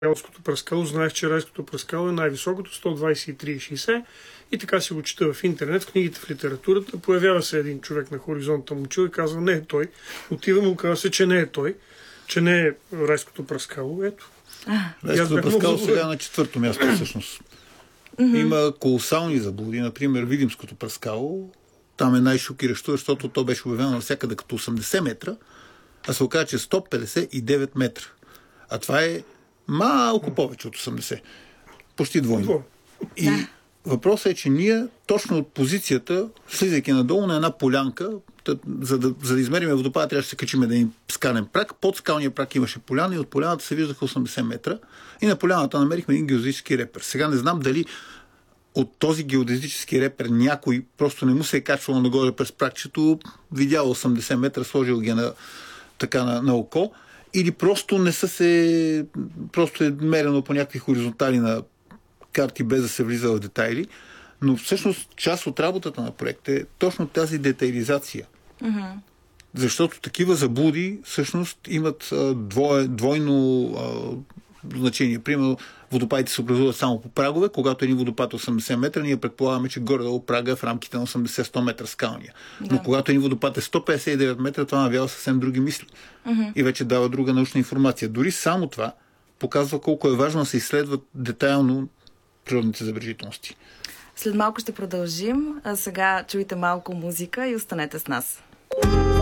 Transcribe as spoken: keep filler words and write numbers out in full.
Райското пръскало. Знаех, че Райското пръскало е най-високото, сто двадесет и три цяло и шейсет. И така си го чета в интернет, в книгите, в литературата. Появява се един човек на хоризонта момчил и казва, не е той. Отива му, казва се, че не е той, че не е Райското пръскало. Ето. Райското пръскало сега е на четвърто място всъщност. Mm-hmm. Има колосални заблуди. Например, Видимското пръскало. Там е най-шокиращо, защото то беше обявено навсякъде като осемдесет метра, а се оказа, че сто петдесет и девет метра. А това е малко повече от осемдесет. Почти двойно. И да. Въпросът е, че ние точно от позицията, слизайки надолу на една полянка, за да, за да измерим водопада, трябваше да се качим един скален прак. Под скалния прак имаше поляна и от поляната се виждаха осемдесет метра. И на поляната намерихме един геодезически репер. Сега не знам дали от този геодезически репер някой просто не му се е качвал нагоре през пракчето, видял осемдесет метра, сложил ги на, така на, на око, или просто не са се... просто е мерено по някакви хоризонтали на карти, без да се влиза в детайли. Но всъщност част от работата на проекта е точно тази детайлизация. Mm-hmm. Защото такива заблуди всъщност имат а, двое, двойно а, значение. Примерно, водопадите се образуват само по прагове. Когато един водопад е осемдесет метра, ние предполагаме, че горе-долу прага е в рамките на осемдесет до сто метра скалния. Да. Но когато един водопад е сто петдесет и девет метра, това навява съвсем други мисли. Mm-hmm. И вече дава друга научна информация. Дори само това показва колко е важно да се изследват детайлно природните забележителности. След малко ще продължим, а сега чуйте малко музика и останете с нас.